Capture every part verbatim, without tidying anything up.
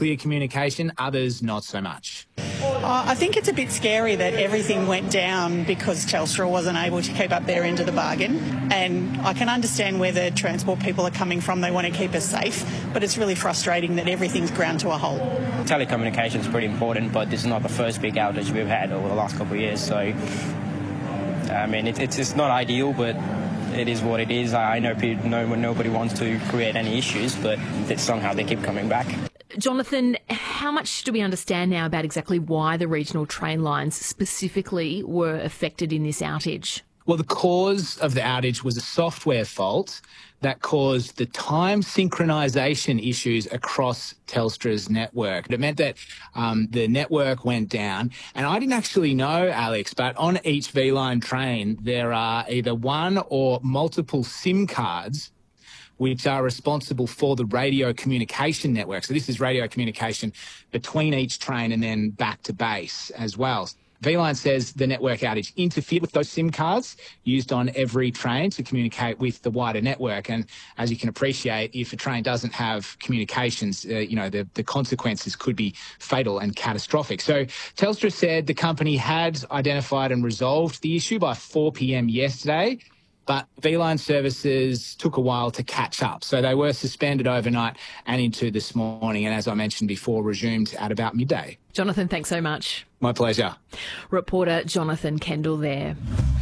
clear communication, others not so much. Uh, I think it's a bit scary that everything went down because Telstra wasn't able to keep up their end of the bargain. And I can understand where the transport people are coming from. They want to keep us safe. But it's really frustrating that everything's ground to a halt. Telecommunication is pretty important, but this is not the first big outage we've had over the last couple of years. So, I mean, it, it's, it's not ideal, but it is what it is. I know, people, no, nobody wants to create any issues, but somehow they keep coming back. Jonathan, how much do we understand now about exactly why the regional train lines specifically were affected in this outage? Well, the cause of the outage was a software fault that caused the time synchronisation issues across Telstra's network. It meant that um, the network went down. And I didn't actually know, Alex, but on each V-Line train, there are either one or multiple SIM cards which are responsible for the radio communication network. So this is radio communication between each train and then back to base as well. V-Line says the network outage interfered with those SIM cards used on every train to communicate with the wider network. And as you can appreciate, if a train doesn't have communications, uh, you know, the, the consequences could be fatal and catastrophic. So Telstra said the company had identified and resolved the issue by four p m yesterday. But V-Line services took a while to catch up. So they were suspended overnight and into this morning. And as I mentioned before, resumed at about midday. Jonathan, thanks so much. My pleasure. Reporter Jonathan Kendall there.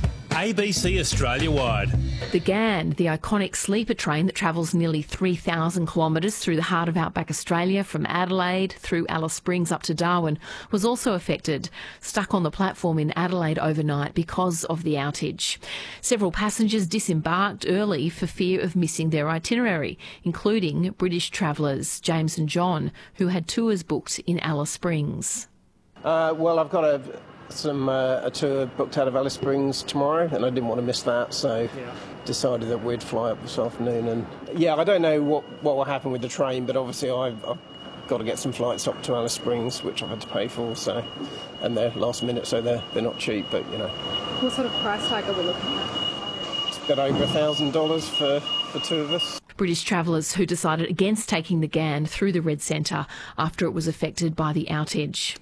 A B C Australia-wide. The Ghan, the iconic sleeper train that travels nearly three thousand kilometres through the heart of outback Australia from Adelaide through Alice Springs up to Darwin, was also affected, stuck on the platform in Adelaide overnight because of the outage. Several passengers disembarked early for fear of missing their itinerary, including British travellers James and John, who had tours booked in Alice Springs. Uh, well, I've got a... some uh, a tour booked out of Alice Springs tomorrow, and I didn't want to miss that, so yeah. decided that we'd fly up this afternoon. And yeah, I don't know what what will happen with the train, but obviously I've, I've got to get some flights up to Alice Springs, which I've had to pay for. So, and they're last minute, so they're they're not cheap, but you know. What sort of price tag are we looking at? It's got over a thousand dollars for for two of us. British travellers who decided against taking the Ghan through the Red Centre after it was affected by the outage.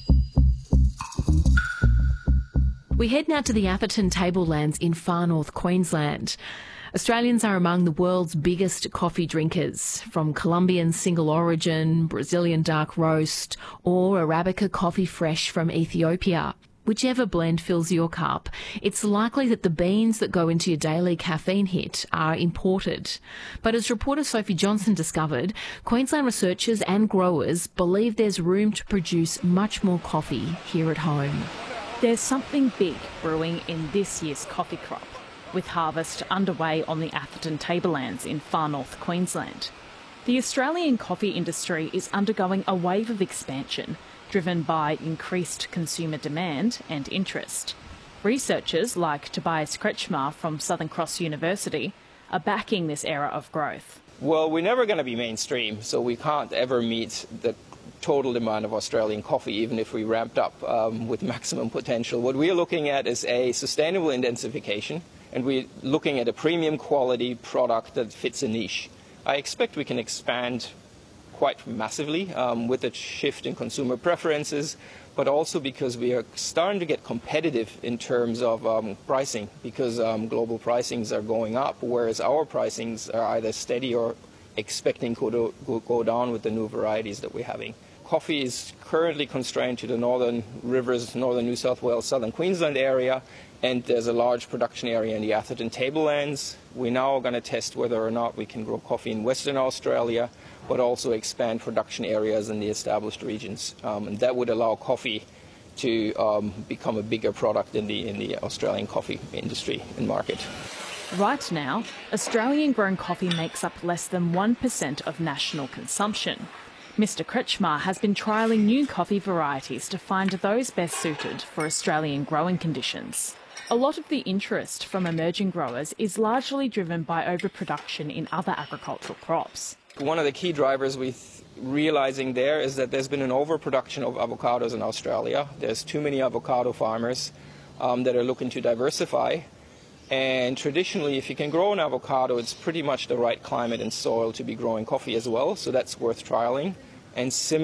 We head now to the Atherton Tablelands in far north Queensland. Australians are among the world's biggest coffee drinkers, from Colombian single origin, Brazilian dark roast, or Arabica coffee fresh from Ethiopia. Whichever blend fills your cup, it's likely that the beans that go into your daily caffeine hit are imported. But as reporter Sophie Johnson discovered, Queensland researchers and growers believe there's room to produce much more coffee here at home. There's something big brewing in this year's coffee crop, with harvest underway on the Atherton Tablelands in far north Queensland. The Australian coffee industry is undergoing a wave of expansion, driven by increased consumer demand and interest. Researchers like Tobias Kretschmar from Southern Cross University are backing this era of growth. Well, we're never going to be mainstream, so we can't ever meet the total demand of Australian coffee, even if we ramped up um, with maximum potential. What we're looking at is a sustainable intensification, and we're looking at a premium quality product that fits a niche. I expect we can expand quite massively um, with a shift in consumer preferences, but also because we are starting to get competitive in terms of um, pricing, because um, global pricings are going up, whereas our pricings are either steady or expecting to go, go down with the new varieties that we're having. Coffee is currently constrained to the northern rivers, northern New South Wales, southern Queensland area, and there's a large production area in the Atherton Tablelands. We're now going to test whether or not we can grow coffee in Western Australia, but also expand production areas in the established regions. Um, and that would allow coffee to um, become a bigger product in the, in the Australian coffee industry and market. Right now, Australian-grown coffee makes up less than one percent of national consumption. Mister Kretschmar has been trialling new coffee varieties to find those best suited for Australian growing conditions. A lot of the interest from emerging growers is largely driven by overproduction in other agricultural crops. One of the key drivers we're realising there is that there's been an overproduction of avocados in Australia. There's too many avocado farmers um, that are looking to diversify. And traditionally, if you can grow an avocado, it's pretty much the right climate and soil to be growing coffee as well, so that's worth trialling. And similar